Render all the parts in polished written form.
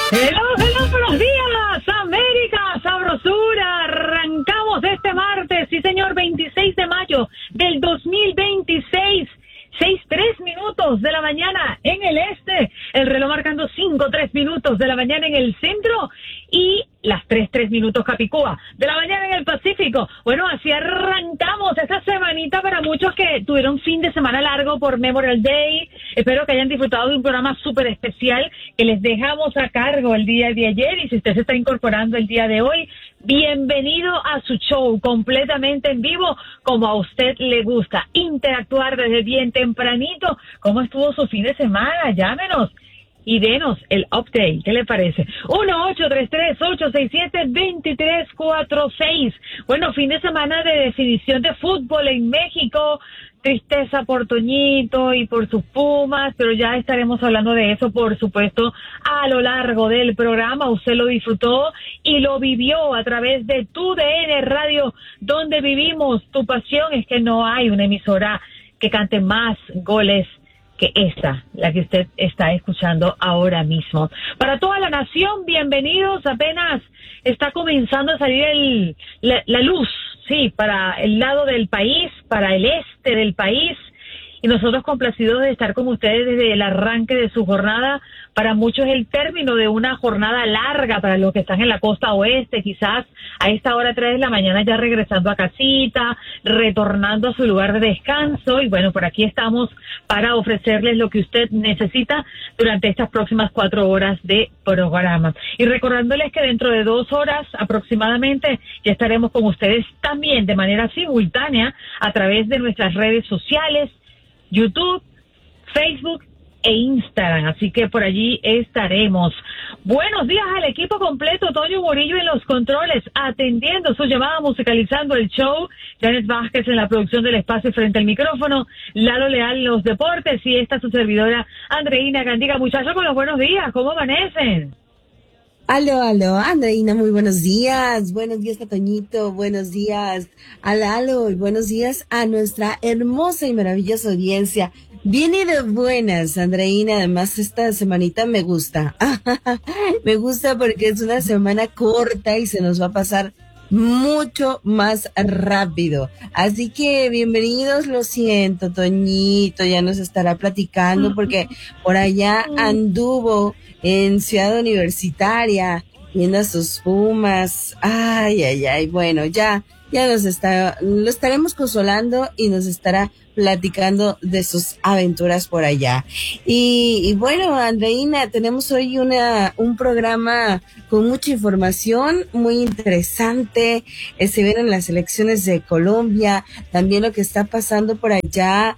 Buenos días, América, sabrosura. Arrancamos este martes, sí señor, 26 de mayo del 2026. 6:03 minutos de la mañana en el este, el reloj marcando 5:03 minutos de la mañana en el centro y las 3:03 minutos Capicúa de la mañana en el Pacífico. Bueno, así arrancamos esta semanita para muchos que tuvieron fin de semana largo por Memorial Day. Espero que hayan disfrutado de un programa súper especial que les dejamos a cargo el día de ayer, y si usted se está incorporando el día de hoy, bienvenido a su show completamente en vivo, como a usted le gusta, interactuar desde bien tempranito. ¿Cómo estuvo su fin de semana? Llámenos y denos el update. ¿Qué le parece? 1-833-867-2346. Bueno, fin de semana de definición de fútbol en México. Tristeza por Toñito y por sus Pumas, pero ya estaremos hablando de eso, por supuesto, a lo largo del programa. Usted lo disfrutó y lo vivió a través de tu DN Radio, donde vivimos. Tu pasión es que no hay una emisora que cante más goles que esta, la que usted está escuchando ahora mismo. Para toda la nación, bienvenidos. Apenas está comenzando a salir la luz, sí, para el lado del país, para el este del país, y nosotros complacidos de estar con ustedes desde el arranque de su jornada. Para muchos el término de una jornada larga, para los que están en la costa oeste, quizás a esta hora 3 de la mañana ya regresando a casita, retornando a su lugar de descanso. Y bueno, por aquí estamos para ofrecerles lo que usted necesita durante estas próximas 4 horas de programa. Y recordándoles que dentro de 2 horas aproximadamente ya estaremos con ustedes también de manera simultánea a través de nuestras redes sociales, YouTube, Facebook e Instagram, así que por allí estaremos. Buenos días al equipo completo. Toño Murillo en los controles, atendiendo su llamada, musicalizando el show. Janet Vázquez en la producción del espacio frente al micrófono. Lalo Leal en los deportes, y esta su servidora Andreina Gandiga. Muchachos, con los buenos días, ¿cómo amanecen? Aló, Andreina, muy buenos días. Buenos días a Toñito, buenos días a Lalo y buenos días a nuestra hermosa y maravillosa audiencia. Viene de buenas, Andreina. Además, esta semanita me gusta. Me gusta porque es una semana corta y se nos va a pasar mucho más rápido. Así que bienvenidos. Lo siento, Toñito ya nos estará platicando porque por allá anduvo en Ciudad Universitaria viendo a sus Pumas. Ay, bueno, ya lo estaremos consolando y nos estará platicando de sus aventuras por allá. Y bueno, Andreina, tenemos hoy un programa con mucha información, muy interesante. Se vienen las elecciones de Colombia, también lo que está pasando por allá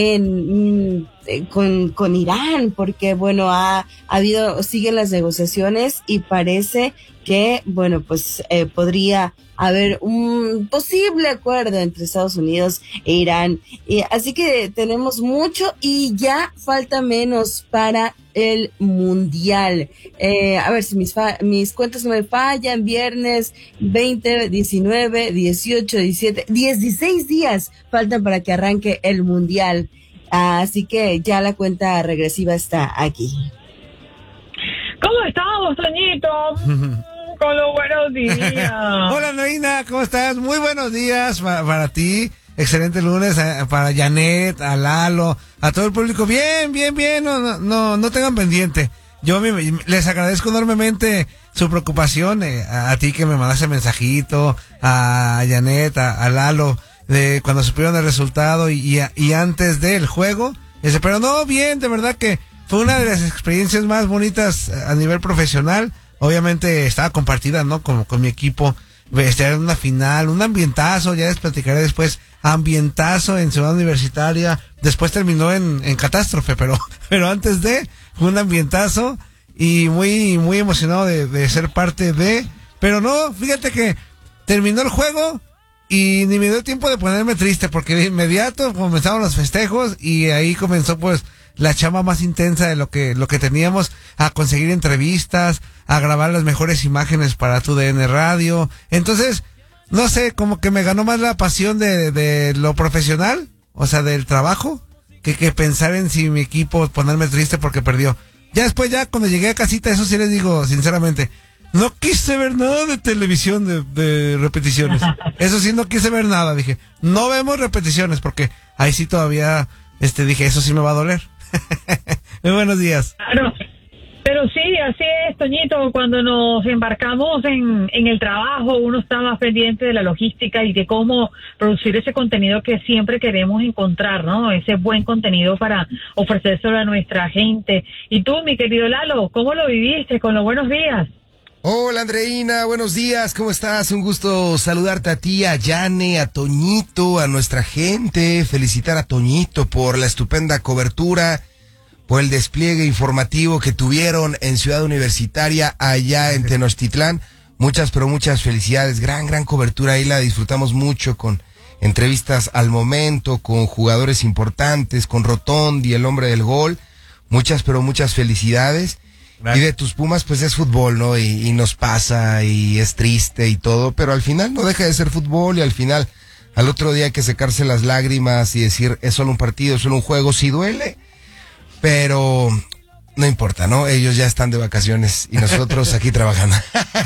con Irán, porque bueno, siguen las negociaciones y parece que bueno, pues podría haber un posible acuerdo entre Estados Unidos e Irán. Así que tenemos mucho y ya falta menos para el Mundial. A ver si mis cuentas no me fallan. Viernes 20, 19, 18, 17, 16 días faltan para que arranque el Mundial. Así que ya la cuenta regresiva está aquí. ¿Cómo estamos, Toñito? Con los buenos días. Hola, Andreina, ¿cómo estás? Muy buenos días para ti. Excelente lunes para Janet, a Lalo, a todo el público. Bien. No tengan pendiente. Yo les agradezco enormemente su preocupación, a ti que me mandaste mensajito, a Janet, a Lalo, de cuando supieron el resultado y antes del juego. Pero no, bien, de verdad que fue una de las experiencias más bonitas a nivel profesional. Obviamente estaba compartida, ¿no? Con mi equipo. Estar en una final, un ambientazo, ya les platicaré después, ambientazo en Ciudad Universitaria. Después terminó en catástrofe, pero antes fue un ambientazo y muy emocionado de ser parte de. Pero no, fíjate que terminó el juego y ni me dio tiempo de ponerme triste, porque de inmediato comenzaron los festejos y ahí comenzó pues la chamba más intensa de lo que teníamos, a conseguir entrevistas, a grabar las mejores imágenes para tu DN Radio. Entonces, no sé, como que me ganó más la pasión de lo profesional, o sea, del trabajo, que pensar en si mi equipo ponerme triste porque perdió. Ya después, ya cuando llegué a casita, eso sí les digo sinceramente, no quise ver nada de televisión de repeticiones. Eso sí, no quise ver nada. Dije, no vemos repeticiones porque ahí sí todavía, dije, eso sí me va a doler. Muy buenos días. Claro. Pero sí, así es, Toñito, cuando nos embarcamos en el trabajo, uno está más pendiente de la logística y de cómo producir ese contenido que siempre queremos encontrar, ¿no? Ese buen contenido para ofrecérselo a nuestra gente. Y tú, mi querido Lalo, ¿cómo lo viviste con los buenos días? Hola Andreina, buenos días, ¿cómo estás? Un gusto saludarte a ti, a Yane, a Toñito, a nuestra gente, felicitar a Toñito por la estupenda cobertura, por el despliegue informativo que tuvieron en Ciudad Universitaria, allá en Tenochtitlán. Muchas, pero muchas felicidades, gran cobertura, ahí la disfrutamos mucho con entrevistas al momento, con jugadores importantes, con Rotondi, el hombre del gol. Muchas, pero muchas felicidades. Gracias. Y de tus Pumas, pues es fútbol, ¿no? Y nos pasa, y es triste y todo, pero al final no deja de ser fútbol, y al final, al otro día hay que secarse las lágrimas y decir, es solo un partido, es solo un juego, sí duele, pero no importa, ¿no? Ellos ya están de vacaciones y nosotros aquí trabajando.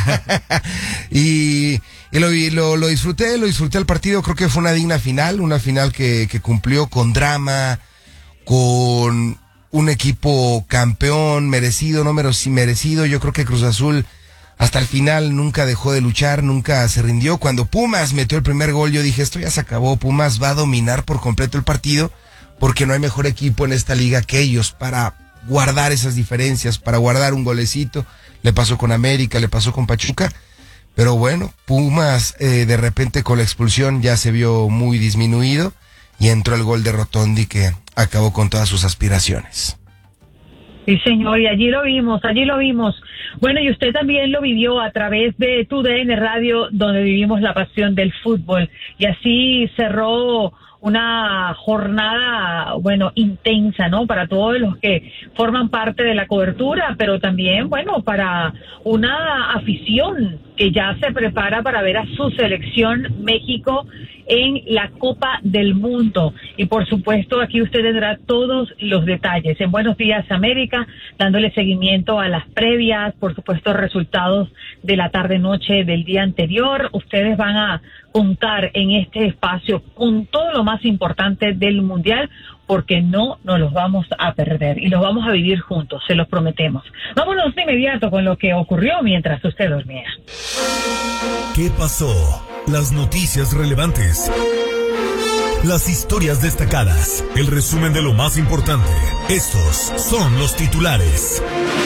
y lo disfruté el partido, creo que fue una digna final, una final que cumplió con drama, con un equipo campeón, merecido, no merecido. Yo creo que Cruz Azul hasta el final nunca dejó de luchar, nunca se rindió. Cuando Pumas metió el primer gol, yo dije, esto ya se acabó, Pumas va a dominar por completo el partido, porque no hay mejor equipo en esta liga que ellos para guardar esas diferencias, para guardar un golecito. Le pasó con América, le pasó con Pachuca, pero bueno, Pumas de repente con la expulsión ya se vio muy disminuido, y entró el gol de Rotondi que acabó con todas sus aspiraciones. Sí, señor, y allí lo vimos. Bueno, y usted también lo vivió a través de TUDN Radio, donde vivimos la pasión del fútbol. Y así cerró una jornada, bueno, intensa, ¿no? Para todos los que forman parte de la cobertura, pero también, bueno, para una afición que ya se prepara para ver a su selección México en la Copa del Mundo. Y por supuesto, aquí usted tendrá todos los detalles. En Buenos Días América, dándole seguimiento a las previas, por supuesto, resultados de la tarde-noche del día anterior. Ustedes van a contar en este espacio con todo lo más importante del Mundial, porque no nos los vamos a perder y los vamos a vivir juntos, se los prometemos. Vámonos de inmediato con lo que ocurrió mientras usted dormía. ¿Qué pasó? Las noticias relevantes, las historias destacadas, el resumen de lo más importante. Estos son los titulares.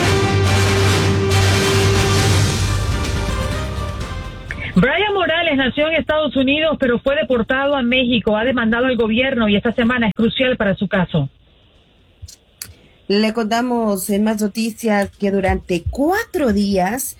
Brian Morales nació en Estados Unidos, pero fue deportado a México. Ha demandado al gobierno y esta semana es crucial para su caso. Le contamos en más noticias que durante 4 días,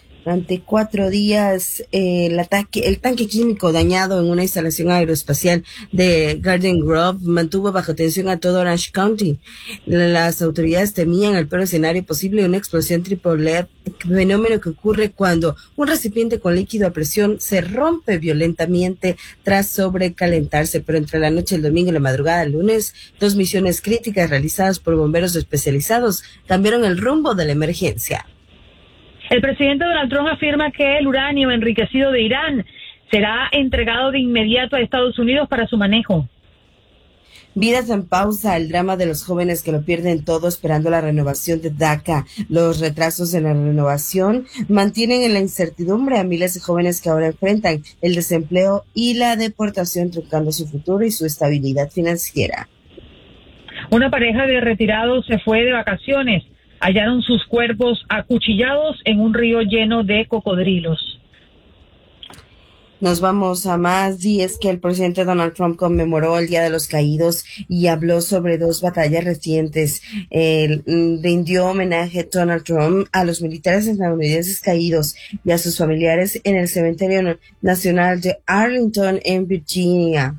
el tanque químico dañado en una instalación aeroespacial de Garden Grove mantuvo bajo tensión a todo Orange County. Las autoridades temían el peor escenario posible, una explosión triple, fenómeno que ocurre cuando un recipiente con líquido a presión se rompe violentamente tras sobrecalentarse. Pero entre la noche del domingo y la madrugada del lunes, 2 misiones críticas realizadas por bomberos especializados cambiaron el rumbo de la emergencia. El presidente Donald Trump afirma que el uranio enriquecido de Irán será entregado de inmediato a Estados Unidos para su manejo. Vidas en pausa, el drama de los jóvenes que lo pierden todo esperando la renovación de DACA. Los retrasos en la renovación mantienen en la incertidumbre a miles de jóvenes que ahora enfrentan el desempleo y la deportación, truncando su futuro y su estabilidad financiera. Una pareja de retirados se fue de vacaciones. Hallaron sus cuerpos acuchillados en un río lleno de cocodrilos. Nos vamos a más, y es que el presidente Donald Trump conmemoró el Día de los Caídos y habló sobre 2 batallas recientes. Rindió homenaje Donald Trump a los militares estadounidenses caídos y a sus familiares en el Cementerio Nacional de Arlington, en Virginia.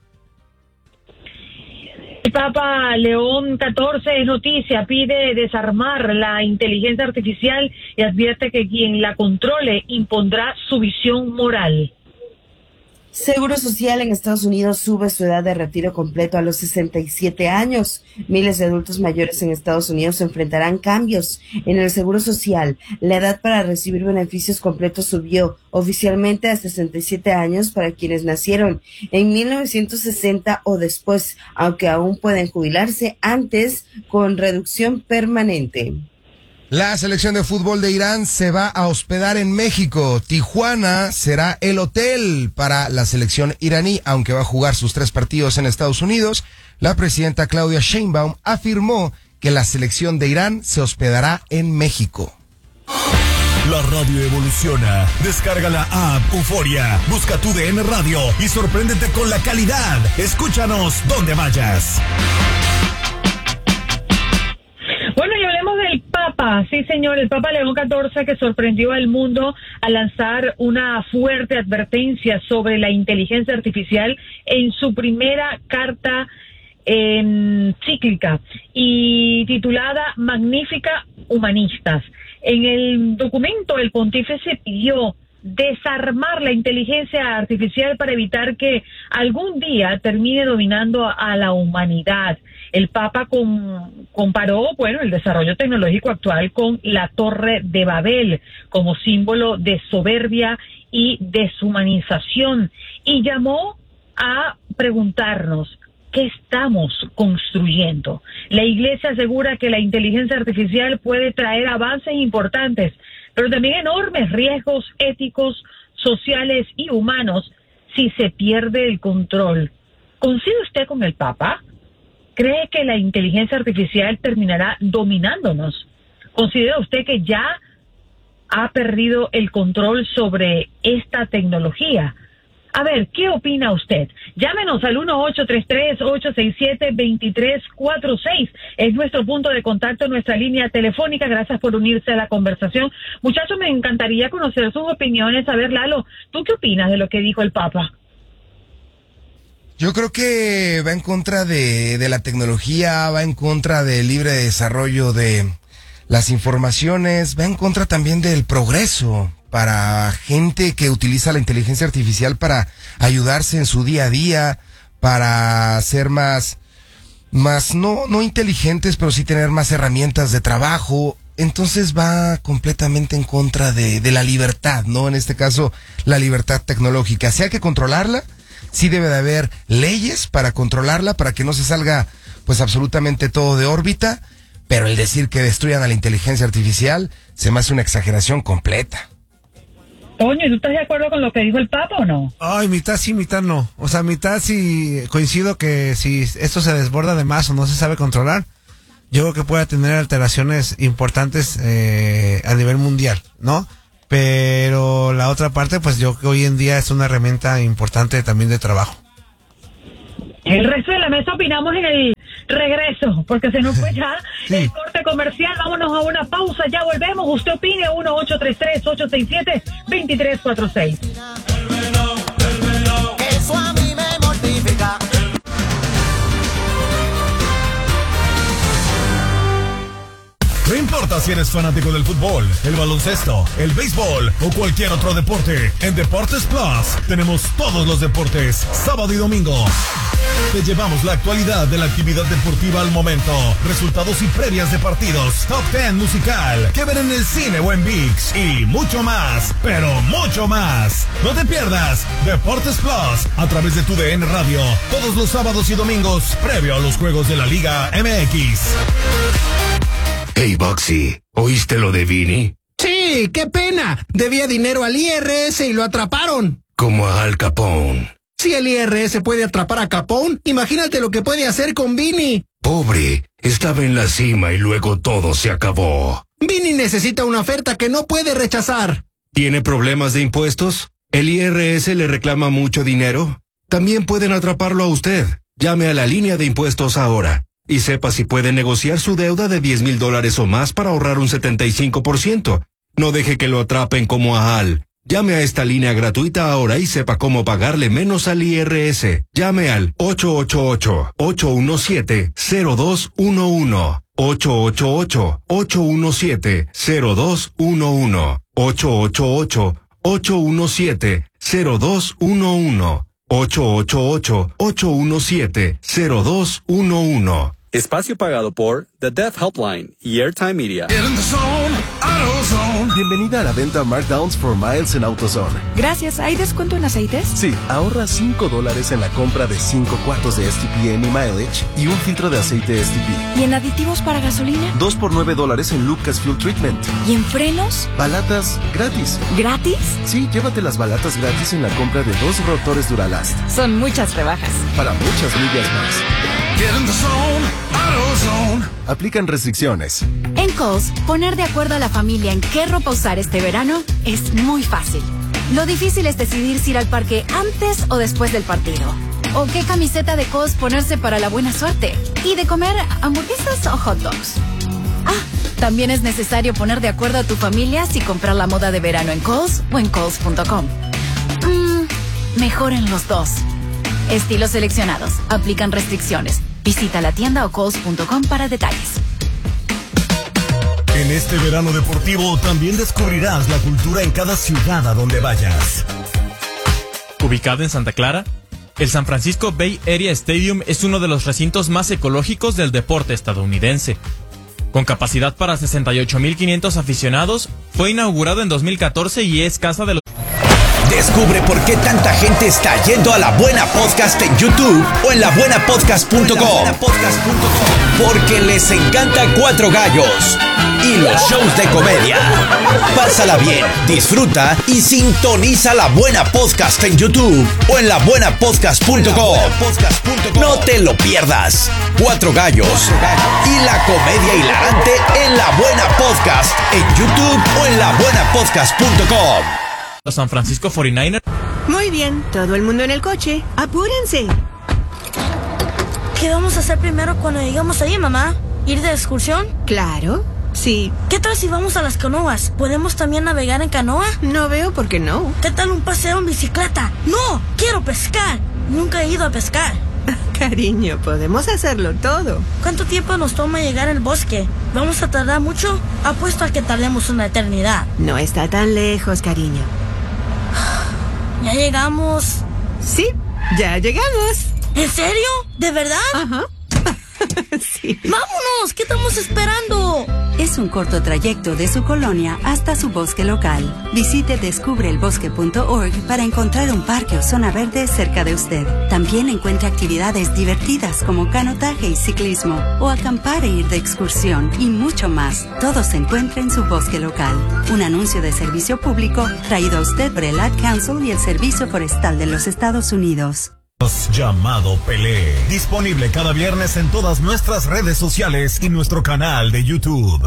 El Papa León XIV es noticia, pide desarmar la inteligencia artificial y advierte que quien la controle impondrá su visión moral. Seguro Social en Estados Unidos sube su edad de retiro completo a los 67 años. Miles de adultos mayores en Estados Unidos enfrentarán cambios en el Seguro Social. La edad para recibir beneficios completos subió oficialmente a 67 años para quienes nacieron en 1960 o después, aunque aún pueden jubilarse antes con reducción permanente. La selección de fútbol de Irán se va a hospedar en México. Tijuana será el hotel para la selección iraní, aunque va a jugar sus 3 partidos en Estados Unidos. La presidenta Claudia Sheinbaum afirmó que la selección de Irán se hospedará en México. La radio evoluciona. Descarga la app Euforia, busca tu DN Radio y sorpréndete con la calidad. Escúchanos donde vayas. Bueno, y hablemos del Papa. Sí, señor, el Papa León XIV, que sorprendió al mundo al lanzar una fuerte advertencia sobre la inteligencia artificial en su primera carta encíclica y titulada Magnificat Humanistas. En el documento, el pontífice pidió desarmar la inteligencia artificial para evitar que algún día termine dominando a la humanidad. El Papa comparó, el desarrollo tecnológico actual con la Torre de Babel como símbolo de soberbia y deshumanización, y llamó a preguntarnos, ¿qué estamos construyendo? La Iglesia asegura que la inteligencia artificial puede traer avances importantes, pero también enormes riesgos éticos, sociales y humanos si se pierde el control. ¿Coincide usted con el Papa? ¿Cree que la inteligencia artificial terminará dominándonos? ¿Considera usted que ya ha perdido el control sobre esta tecnología? A ver, ¿qué opina usted? Llámenos al 1-833-867-2346. Es nuestro punto de contacto, nuestra línea telefónica. Gracias por unirse a la conversación. Muchachos, me encantaría conocer sus opiniones. A ver, Lalo, ¿tú qué opinas de lo que dijo el Papa? Yo creo que va en contra de la tecnología, va en contra del libre desarrollo de las informaciones, va en contra también del progreso para gente que utiliza la inteligencia artificial para ayudarse en su día a día, para ser más no inteligentes, pero sí tener más herramientas de trabajo. Entonces va completamente en contra de la libertad, ¿no? En este caso, la libertad tecnológica. Si hay que controlarla, sí debe de haber leyes para controlarla, para que no se salga pues absolutamente todo de órbita, pero el decir que destruyan a la inteligencia artificial se me hace una exageración completa. Toño, ¿tú estás de acuerdo con lo que dijo el Papa o no? Ay, mitad sí, mitad no. O sea, mitad sí coincido que si esto se desborda de más o no se sabe controlar, yo creo que puede tener alteraciones importantes a nivel mundial, ¿no? Pero la otra parte, pues yo creo que hoy en día es una herramienta importante también de trabajo. El resto de la mesa opinamos en el regreso, porque se nos fue ya Sí. el corte comercial. Vámonos a una pausa, ya volvemos. Usted opine, 1-833-867-2346. Eso a mí me mortifica. No importa si eres fanático del fútbol, el baloncesto, el béisbol o cualquier otro deporte, en Deportes Plus tenemos todos los deportes, sábado y domingo. Te llevamos la actualidad de la actividad deportiva al momento, resultados y previas de partidos, top 10 musical, que ver en el cine o en ViX y mucho más, pero mucho más. No te pierdas Deportes Plus a través de tu DN Radio, todos los sábados y domingos, previo a los juegos de la Liga MX. Hey, Boxy, ¿oíste lo de Vini? Sí, qué pena. Debía dinero al IRS y lo atraparon. Como a Al Capone. Si el IRS puede atrapar a Capone, imagínate lo que puede hacer con Vini. Pobre, estaba en la cima y luego todo se acabó. Vini necesita una oferta que no puede rechazar. ¿Tiene problemas de impuestos? ¿El IRS le reclama mucho dinero? También pueden atraparlo a usted. Llame a la línea de impuestos ahora y sepa si puede negociar su deuda de $10,000 o más para ahorrar un 75%. No deje que lo atrapen como a Al. Llame a esta línea gratuita ahora y sepa cómo pagarle menos al IRS. Llame al 888-817-0211. 888-817-0211. 888-817-0211. 888-817-0211. Espacio pagado por The Deaf Helpline y Airtime Media. Bienvenida a la venta Markdowns for Miles en AutoZone. Gracias. ¿Hay descuento en aceites? Sí, ahorra $5 en la compra de 5 cuartos de STP Any Mileage y un filtro de aceite STP. ¿Y en aditivos para gasolina? 2 por $9 en Lucas Fuel Treatment. ¿Y en frenos? Balatas gratis. ¿Gratis? Sí, llévate las balatas gratis en la compra de 2 rotores Duralast. Son muchas rebajas. Para muchas millas más. Aplican restricciones. En Kohl's, poner de acuerdo a la familia en qué ropa usar este verano es muy fácil. Lo difícil es decidir si ir al parque antes o después del partido. O qué camiseta de Kohl's ponerse para la buena suerte. Y de comer hamburguesas o hot dogs. También es necesario poner de acuerdo a tu familia si comprar la moda de verano en Kohl's o en Kohl's.com. Mejor en los dos. Estilos seleccionados. Aplican restricciones. Visita la tienda o Kohl's.com para detalles. En este verano deportivo también descubrirás la cultura en cada ciudad a donde vayas. Ubicado en Santa Clara, el San Francisco Bay Area Stadium es uno de los recintos más ecológicos del deporte estadounidense. Con capacidad para 68,500 aficionados, fue inaugurado en 2014 y es casa de los... Descubre por qué tanta gente está yendo a La Buena Podcast en YouTube o en labuenapodcast.com. Porque les encanta Cuatro Gallos y los shows de comedia. Pásala bien, disfruta y sintoniza La Buena Podcast en YouTube o en labuenapodcast.com. No te lo pierdas. Cuatro Gallos y la comedia hilarante en La Buena Podcast en YouTube o en labuenapodcast.com. Los San Francisco 49ers. Muy bien, todo el mundo en el coche. ¡Apúrense! ¿Qué vamos a hacer primero cuando llegamos ahí, mamá? ¿Ir de excursión? Claro, sí. ¿Qué tal si vamos a las canoas? ¿Podemos también navegar en canoa? No veo por qué no. ¿Qué tal un paseo en bicicleta? ¡No! ¡Quiero pescar! Nunca he ido a pescar. Cariño, podemos hacerlo todo. ¿Cuánto tiempo nos toma llegar al bosque? ¿Vamos a tardar mucho? Apuesto a que tardemos una eternidad. No está tan lejos, cariño. ¿Ya llegamos? Sí, ya llegamos. ¿En serio? ¿De verdad? Ajá. Sí. ¡Vámonos! ¿Qué estamos esperando? Es un corto trayecto de su colonia hasta su bosque local. Visite descubreelbosque.org para encontrar un parque o zona verde cerca de usted. También encuentre actividades divertidas como canotaje y ciclismo, o acampar e ir de excursión, y mucho más. Todo se encuentra en su bosque local. Un anuncio de servicio público traído a usted por el Ad Council y el Servicio Forestal de los Estados Unidos. Llamado Pelé. Disponible cada viernes en todas nuestras redes sociales y nuestro canal de YouTube.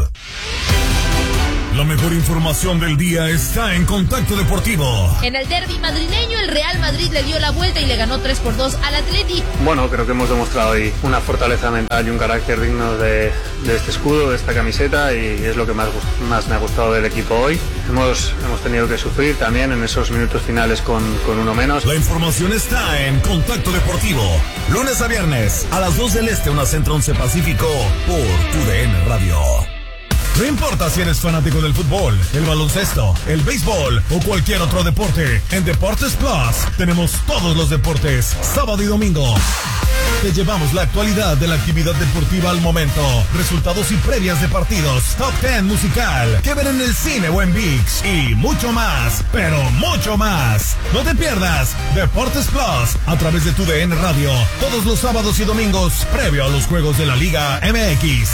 La mejor información del día está en Contacto Deportivo. En el derbi madrileño, el Real Madrid le dio la vuelta y le ganó 3-2 al Atleti. Bueno, creo que hemos demostrado hoy una fortaleza mental y un carácter digno de este escudo, de esta camiseta, y es lo que más me ha gustado del equipo hoy. Hemos tenido que sufrir también en esos minutos finales con uno menos. La información está en Contacto Deportivo. Lunes a viernes, a las 2 del Este, 1 Centro, 11 Pacífico, por TUDN Radio. No importa si eres fanático del fútbol, el baloncesto, el béisbol o cualquier otro deporte, en Deportes Plus tenemos todos los deportes, sábado y domingo. Te llevamos la actualidad de la actividad deportiva al momento, resultados y previas de partidos, top 10 musical, que ver en el cine o en ViX, y mucho más, pero mucho más. No te pierdas Deportes Plus a través de TUDN Radio, todos los sábados y domingos, previo a los juegos de la Liga MX.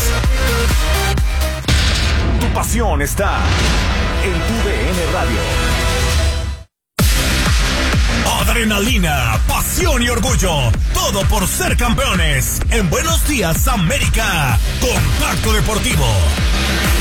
Tu pasión está en TUDN Radio. Adrenalina, pasión y orgullo, todo por ser campeones. En Buenos Días, América. Contacto Deportivo.